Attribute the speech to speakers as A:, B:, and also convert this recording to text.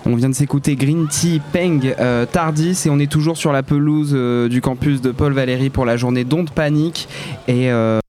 A: On vient de s'écouter Green Tea Peng Tardis et on est toujours sur la pelouse du campus de Paul Valéry pour la journée Don't Panic et